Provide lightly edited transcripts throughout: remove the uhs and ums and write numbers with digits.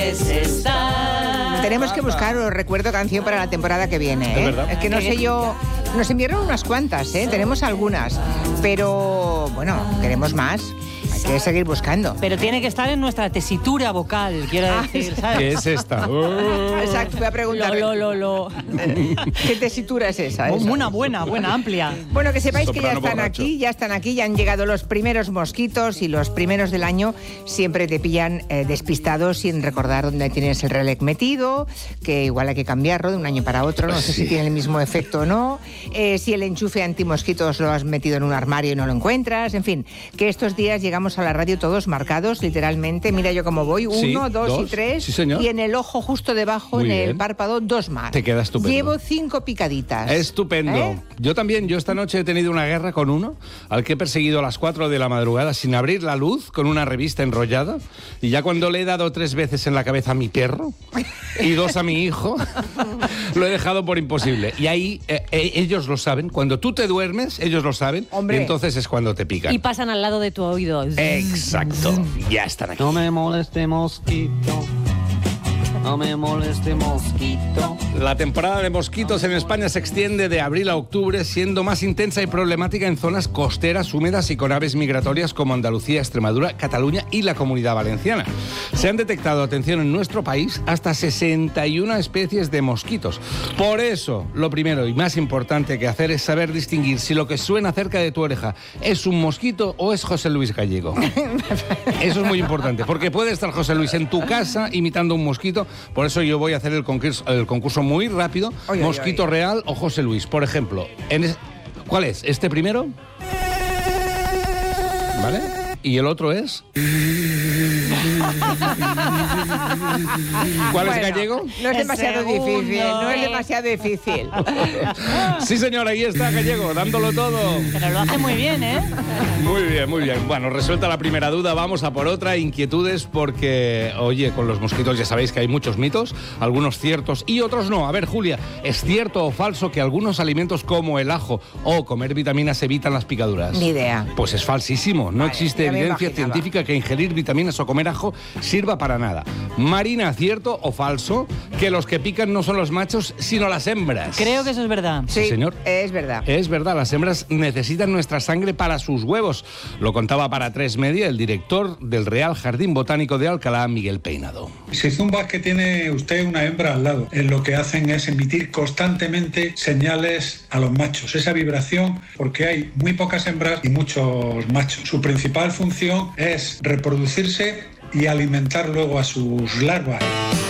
es estar. Tenemos que buscar, os recuerdo, canción para la temporada que viene. Es verdad. Es que no sé yo... Nos enviaron unas cuantas, tenemos algunas, pero bueno, queremos más. Hay que seguir buscando. Pero tiene que estar en nuestra tesitura vocal, quiero decir, ¿sabes? ¿Qué es esta? Exacto, voy a preguntar. ¿Qué tesitura es esa? Una buena, amplia. Bueno, que sepáis que ya Soprano están aquí, ya han llegado los primeros mosquitos y los primeros del año siempre te pillan despistados sin recordar dónde tienes el relé metido, que igual hay que cambiarlo de un año para otro, no sé si tiene el mismo efecto o no, si el enchufe antimosquitos lo has metido en un armario y no lo encuentras, en fin, que estos días llegamos a la radio todos marcados, literalmente, mira yo cómo voy, 1, 2 y 3, sí, señor. Y en el ojo justo debajo, Muy en bien. el párpado, 2 más. Te queda estupendo. Llevo 5 picaditas. Estupendo. Yo también, yo esta noche he tenido una guerra con uno, al que he perseguido a las 4 de la madrugada sin abrir la luz, con una revista enrollada, y ya cuando le he dado 3 veces en la cabeza a mi perro y 2 a mi hijo, lo he dejado por imposible. Y ahí ellos lo saben, cuando tú te duermes, ellos lo saben, Hombre. y entonces es cuando te pican. Y pasan al lado de tu oído. Exacto, ya están aquí. No me moleste mosquito, no me moleste mosquito. La temporada de mosquitos en España se extiende de abril a octubre, siendo más intensa y problemática en zonas costeras, húmedas y con aves migratorias como Andalucía, Extremadura, Cataluña y la Comunidad Valenciana. Se han detectado, atención, en nuestro país hasta 61 especies de mosquitos. Por eso, lo primero y más importante que hacer es saber distinguir si lo que suena cerca de tu oreja es un mosquito o es José Luis Gallego. Eso es muy importante, porque puede estar José Luis en tu casa imitando un mosquito. Por eso yo voy a hacer el concurso muy rápido. Oye, ¿Mosquito oye. real o José Luis? Por ejemplo, ¿cuál es? ¿Este primero? ¿Vale? ¿Y el otro es? ¿Cuál es Gallego? No es demasiado segundo. difícil, no es demasiado difícil. Sí, señor, ahí está Gallego, dándolo todo. Pero lo hace muy bien, ¿eh? Muy bien, muy bien. Bueno, resuelta la primera duda, vamos a por otra. Inquietudes porque, oye, con los mosquitos ya sabéis que hay muchos mitos, algunos ciertos y otros no. A ver, Julia, ¿es cierto o falso que algunos alimentos como el ajo o comer vitaminas evitan las picaduras? Ni idea. Pues es falsísimo. No Vale, existe ya me evidencia imaginaba. científica que ingerir vitaminas o comer ajo sirva para nada. Marina, ¿cierto o falso que los que pican no son los machos, sino las hembras? Creo que eso es verdad. Sí, señor. Es verdad. Es verdad, las hembras necesitan nuestra sangre para sus huevos. Lo contaba para 3 Media el director del Real Jardín Botánico de Alcalá, Miguel Peinado. Si zumbas que tiene usted una hembra al lado, lo que hacen es emitir constantemente señales a los machos. Esa vibración, porque hay muy pocas hembras y muchos machos. Su principal función es reproducirse y alimentar luego a sus larvas.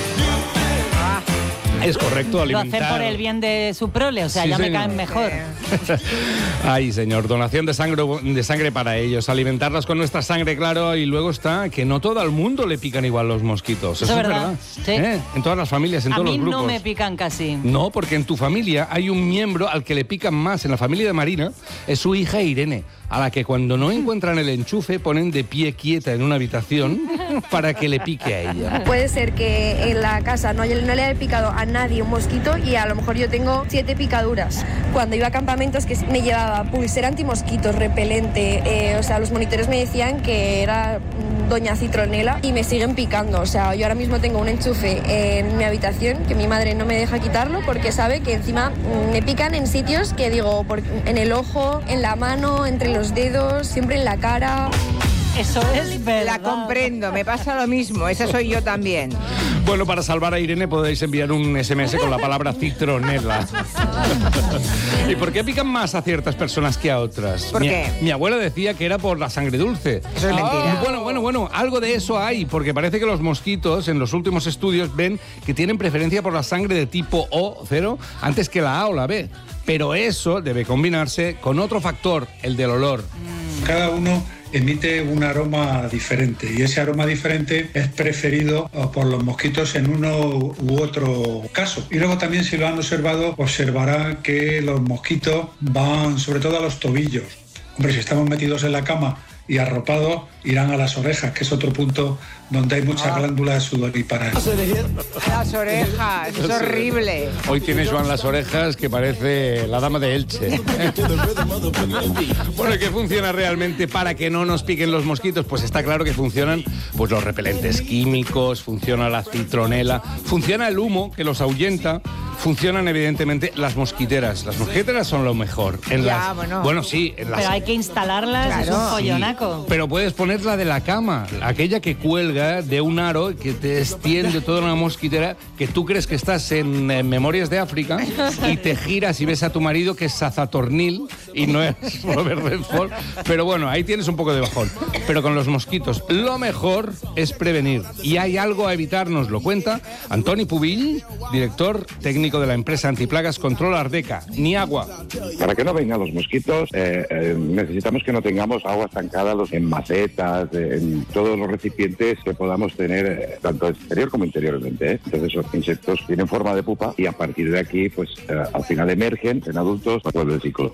Es correcto, Lo alimentar. hacen por el bien de su prole, o sea, Sí, ya me señor. caen mejor. Ay, señor, donación de sangre para ellos, alimentarlas con nuestra sangre, claro, y luego está que no todo el mundo le pican igual los mosquitos. Eso es verdad. Sí. En todas las familias, en A todos mí los grupos. no me pican casi. No, porque en tu familia hay un miembro al que le pican más. En la familia de Marina es su hija Irene, a la que cuando no encuentran el enchufe ponen de pie quieta en una habitación para que le pique a ella. Puede ser que en la casa no le haya picado a nadie un mosquito y a lo mejor yo tengo 7 picaduras. Cuando iba a campamentos que me llevaba pulsera antimosquitos, repelente, o sea, los monitores me decían que era doña Citronela y me siguen picando. O sea, yo ahora mismo tengo un enchufe en mi habitación que mi madre no me deja quitarlo porque sabe que encima me pican en sitios que digo, en el ojo, en la mano, entre los dedos, siempre en la cara. Eso es verdad. La comprendo, me pasa lo mismo, esa soy yo también. Bueno, para salvar a Irene podéis enviar un SMS con la palabra citronela. ¿Y por qué pican más a ciertas personas que a otras? ¿Por qué? Mi abuela decía que era por la sangre dulce. Eso es mentira. Bueno, algo de eso hay, porque parece que los mosquitos en los últimos estudios ven que tienen preferencia por la sangre de tipo O0 antes que la A o la B. Pero eso debe combinarse con otro factor, el del olor. Cada uno emite un aroma diferente y ese aroma diferente es preferido por los mosquitos en uno u otro caso. Y luego también, si lo han observado, observarán que los mosquitos van sobre todo a los tobillos. Hombre, si estamos metidos en la cama y arropados irán a las orejas, que es otro punto donde hay muchas glándulas sudoríparas. Las orejas, es horrible. Hoy tiene Joan las orejas que parece la dama de Elche. Bueno, ¿y qué funciona realmente para que no nos piquen los mosquitos? Pues está claro que funcionan pues los repelentes químicos, funciona la citronela, funciona el humo que los ahuyenta, funcionan evidentemente las mosquiteras. Las mosquiteras son lo mejor. Bueno, sí. Pero hay que instalarlas, es un follonaco. Sí, pero puedes ponerla de la cama, aquella que cuelga de un aro que te extiende toda una mosquitera, que tú crees que estás en Memorias de África y te giras y ves a tu marido que es Sazatornil y no es Robert Redford. Pero bueno, ahí tienes un poco de bajón. Pero con los mosquitos, lo mejor es prevenir. Y hay algo a evitar, nos lo cuenta Antoni Pubill, director técnico de la empresa antiplagas Control Ardeca. Ni agua. Para que no vengan los mosquitos, necesitamos que no tengamos agua estancada en macetas, en todos los recipientes que podamos tener, tanto exterior como interiormente. Entonces esos insectos tienen forma de pupa y a partir de aquí, pues al final emergen en adultos por el ciclo.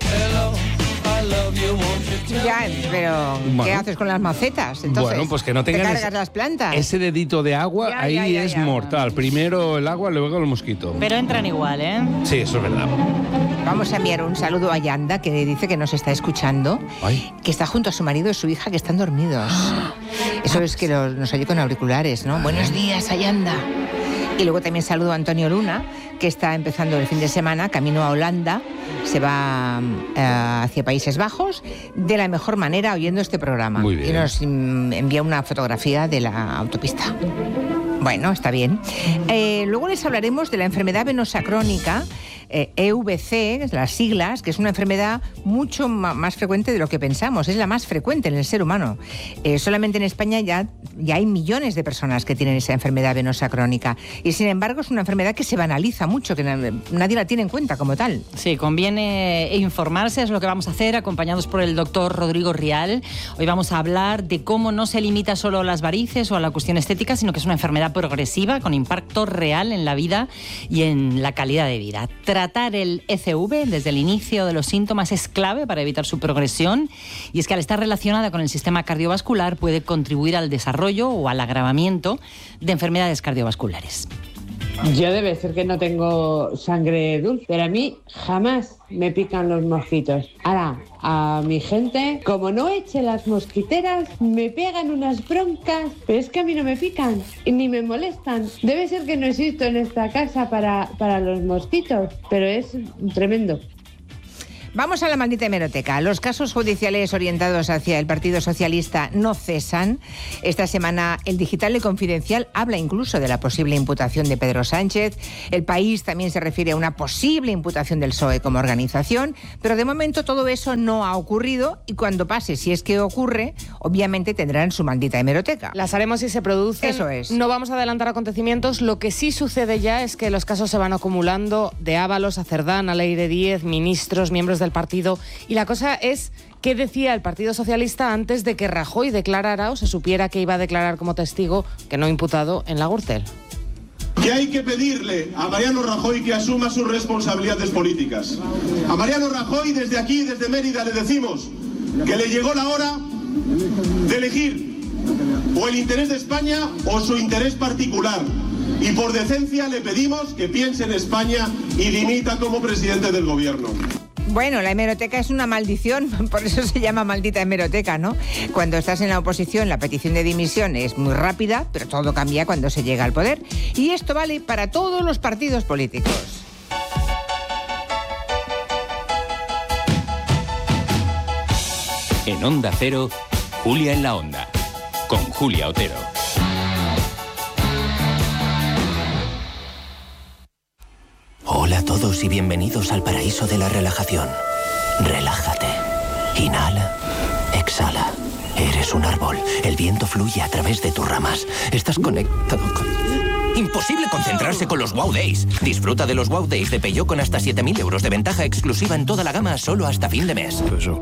Ya, pero ¿qué haces con las macetas? Entonces, bueno, pues que no tengan ¿te cargas las plantas? Ese dedito de agua, ahí es mortal. Primero el agua, luego el mosquito. Pero entran igual, ¿eh? Sí, eso es verdad. Vamos a enviar un saludo a Yanda, que dice que nos está escuchando, que está junto a su marido y su hija, que están dormidos. Eso es que nos oye con auriculares, ¿no? Buenos días, Ayanda. Y luego también saludo a Antonio Luna, que está empezando el fin de semana, camino a Holanda, se va hacia Países Bajos, de la mejor manera oyendo este programa. Muy bien. Y nos envía una fotografía de la autopista. Bueno, está bien. Luego les hablaremos de la enfermedad venosa crónica, EVC, las siglas, que es una enfermedad mucho más frecuente de lo que pensamos. Es la más frecuente en el ser humano. Solamente en España ya hay millones de personas que tienen esa enfermedad venosa crónica. Y sin embargo es una enfermedad que se banaliza mucho, que nadie la tiene en cuenta como tal. Sí, conviene informarse, es lo que vamos a hacer, acompañados por el doctor Rodrigo Rial. Hoy vamos a hablar de cómo no se limita solo a las varices o a la cuestión estética, sino que es una enfermedad progresiva con impacto real en la vida y en la calidad de vida. Tratar el ECV desde el inicio de los síntomas es clave para evitar su progresión, y es que al estar relacionada con el sistema cardiovascular puede contribuir al desarrollo o al agravamiento de enfermedades cardiovasculares. Yo debe ser que no tengo sangre dulce, pero a mí jamás me pican los mosquitos. Ahora, a mi gente, como no eche las mosquiteras, me pegan unas broncas, pero es que a mí no me pican y ni me molestan. Debe ser que no existo en esta casa para los mosquitos, pero es tremendo. Vamos a la maldita hemeroteca. Los casos judiciales orientados hacia el Partido Socialista no cesan. Esta semana El Digital y Confidencial habla incluso de la posible imputación de Pedro Sánchez. El País también se refiere a una posible imputación del PSOE como organización, pero de momento todo eso no ha ocurrido, y cuando pase, si es que ocurre, obviamente tendrán su maldita hemeroteca. Las haremos si se producen. Eso es. No vamos a adelantar acontecimientos. Lo que sí sucede ya es que los casos se van acumulando, de Ábalos a Cerdán, a Leire Díez, ministros, miembros del partido. Y la cosa es, ¿qué decía el Partido Socialista antes de que Rajoy declarara o se supiera que iba a declarar como testigo, que no imputado, en la Gürtel? Que hay que pedirle a Mariano Rajoy que asuma sus responsabilidades políticas. A Mariano Rajoy, desde aquí, desde Mérida, le decimos que le llegó la hora de elegir o el interés de España o su interés particular. Y por decencia le pedimos que piense en España y dimita como presidente del gobierno. Bueno, la hemeroteca es una maldición, por eso se llama maldita hemeroteca, ¿no? Cuando estás en la oposición, la petición de dimisión es muy rápida, pero todo cambia cuando se llega al poder. Y esto vale para todos los partidos políticos. En Onda Cero, Julia en la Onda, con Julia Otero. Hola a todos y bienvenidos al paraíso de la relajación. Relájate. Inhala. Exhala. Eres un árbol. El viento fluye a través de tus ramas. Estás conectado con... Imposible concentrarse con los Wow Days. Disfruta de los Wow Days de Peugeot con hasta 7.000 euros de ventaja exclusiva en toda la gama solo hasta fin de mes.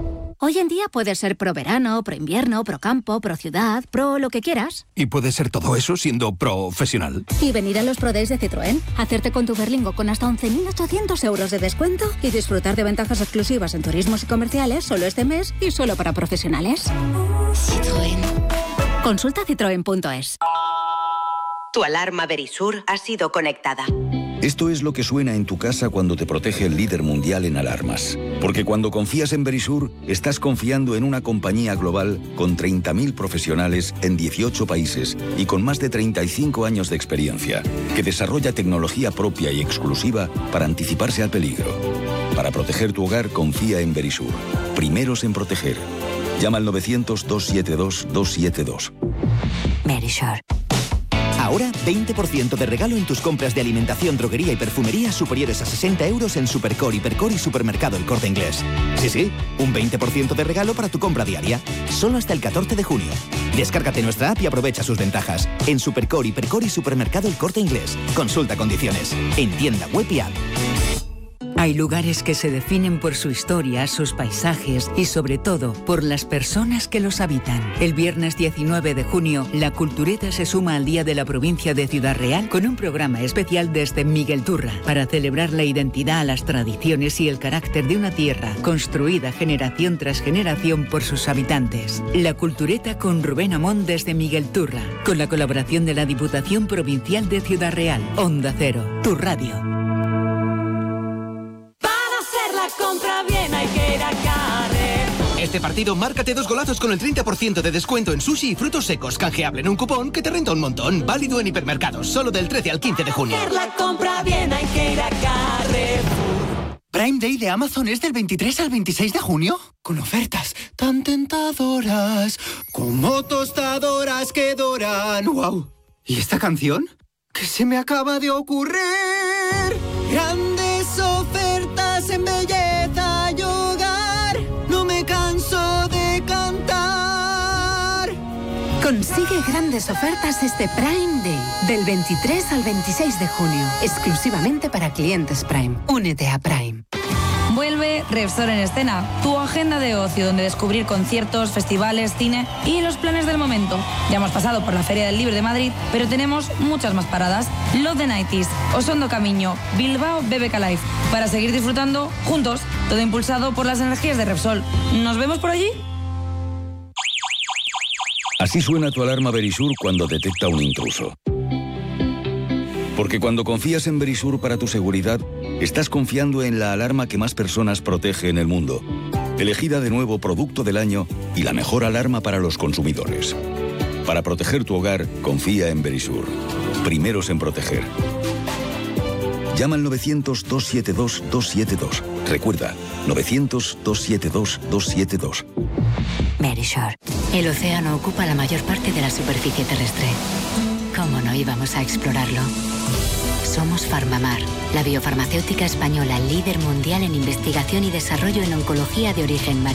Hoy en día puedes ser pro verano, pro invierno, pro campo, pro ciudad, pro lo que quieras. ¿Y puedes ser todo eso siendo profesional? Y venir a los Pro Days de Citroën, hacerte con tu Berlingo con hasta 11.800 euros de descuento y disfrutar de ventajas exclusivas en turismos y comerciales solo este mes y solo para profesionales. Citroën. Consulta citroen.es. Tu alarma Verisur ha sido conectada. Esto es lo que suena en tu casa cuando te protege el líder mundial en alarmas. Porque cuando confías en Verisur, estás confiando en una compañía global con 30.000 profesionales en 18 países y con más de 35 años de experiencia, que desarrolla tecnología propia y exclusiva para anticiparse al peligro. Para proteger tu hogar, confía en Verisur. Primeros en proteger. Llama al 900-272-272. Verisur. Ahora, 20% de regalo en tus compras de alimentación, droguería y perfumería superiores a 60 euros en Supercore, Hipercor y Supermercado El Corte Inglés. Sí, un 20% de regalo para tu compra diaria. Solo hasta el 14 de junio. Descárgate nuestra app y aprovecha sus ventajas. En Supercore, Hipercor y Supermercado El Corte Inglés. Consulta condiciones. En tienda web y app. Hay lugares que se definen por su historia, sus paisajes y sobre todo por las personas que los habitan. El viernes 19 de junio, La Cultureta se suma al Día de la Provincia de Ciudad Real con un programa especial desde Miguelturra para celebrar la identidad, las tradiciones y el carácter de una tierra construida generación tras generación por sus habitantes. La Cultureta con Rubén Amón desde Miguelturra, con la colaboración de la Diputación Provincial de Ciudad Real. Onda Cero, tu radio. Compra bien, hay que ir a Carrefour. Este partido, márcate 2 golazos con el 30% de descuento en sushi y frutos secos. Canjeable en un cupón que te renta un montón. Válido en hipermercados, solo del 13 al 15 de junio. Hacer la compra bien, hay que ir a Carrefour. Prime Day de Amazon es del 23 al 26 de junio. Con ofertas tan tentadoras como tostadoras que doran. ¡Wow! ¿Y esta canción? ¿Qué se me acaba de ocurrir? Grandes ofertas en belleza y hogar. No me canso de cantar. Consigue grandes ofertas este Prime Day, del 23 al 26 de junio, exclusivamente para clientes Prime. Únete a Prime. Vuelve Repsol en Escena, tu agenda de ocio donde descubrir conciertos, festivales, cine y los planes del momento. Ya hemos pasado por la Feria del Libro de Madrid, pero tenemos muchas más paradas. Love the 90s, Osondo Camiño, Bilbao BBK Live, para seguir disfrutando juntos, todo impulsado por las energías de Repsol. ¿Nos vemos por allí? Así suena tu alarma Verisur cuando detecta un intruso. Porque cuando confías en Verisur para tu seguridad, estás confiando en la alarma que más personas protege en el mundo. Elegida de nuevo Producto del Año y la mejor alarma para los consumidores. Para proteger tu hogar, confía en Verisur. Primeros en proteger. Llama al 900-272-272. Recuerda, 900-272-272. Verisur. El océano ocupa la mayor parte de la superficie terrestre. ¿Cómo no íbamos a explorarlo? Somos Farmamar, la biofarmacéutica española líder mundial en investigación y desarrollo en oncología de origen marino.